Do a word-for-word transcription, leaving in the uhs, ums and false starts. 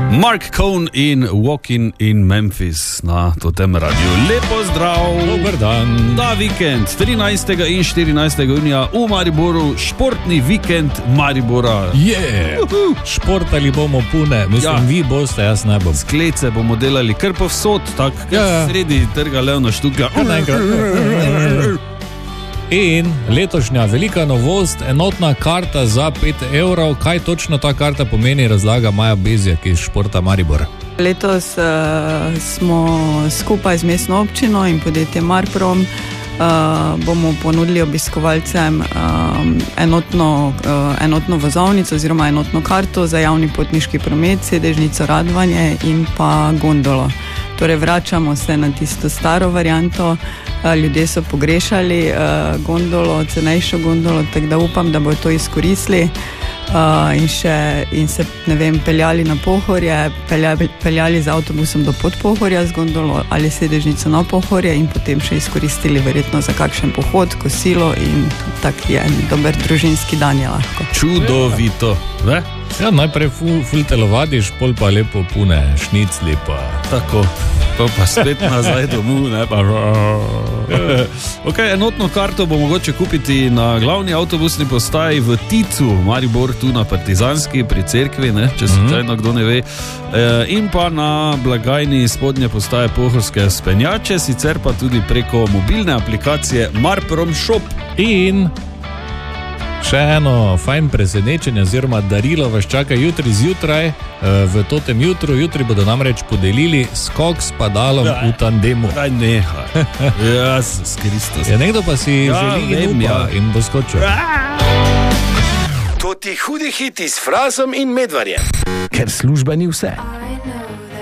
Mark Cohn in Walking in Memphis na Totem Radio. Lepo zdrav. Dober dan. Ta vikend, trinajstega in štirinajstega junija v Mariboru, športni vikend Maribora. Je, yeah. Športali bomo pune, mislim, ja. Vi boste, jaz ne bom. Sklece bomo delali kar povsod, tako ja. Sredi trga Levna Štuklja. In letošnja velika novost, enotna karta za pet evrov. Kaj točno ta karta pomeni, razlaga Maja Bezjak iz Športa Maribor. Letos uh, smo skupaj z mestno občino in podjetjem Marprom uh, bomo ponudili obiskovalcem um, enotno, uh, enotno vozovnico oziroma enotno karto za javni potniški promet, sedežnico Radvanje in pa gondolo. Torej vračamo se na tisto staro varianto. Ljudje so pogrešali uh, gondolo, cenejšo gondolo, tako da upam, da bodo to izkoristili uh, in, še, in se, ne vem, peljali na Pohorje, peljali, peljali z avtobusom do Podpohorja z gondolo ali sedežnico na Pohorje in potem še izkoristili verjetno za kakšen pohod, kosilo in tak je dober družinski dan je lahko. Čudovito, ne? Ja, najprej ful, ful telovadiš, pol pa lepo pune, šnicli pa. Tako, pa, pa spet nazaj domu, ne pa. Ok, enotno karto bo mogoče kupiti na glavni avtobusni postaji v Ticu, Maribor, tu na Partizanski, pri cerkvi, ne, če se čajno kdo ne ve. E, in pa na blagajni spodnje postaje Pohorske spenjače, sicer pa tudi preko mobilne aplikacije Marprom Shop. In še eno fajn presenečenje oziroma darilo vas čaka jutri zjutraj v Totem jutru. Jutri bodo namreč podelili skok s padalom ja, v tandemu. Daj neha. Jezus Kristus. Ja, nekdo pa si ja, želi vem, in upa ja. in bo skočil. To ti hudi hiti s Frazom in Medvarjem. Ker služba ni vse.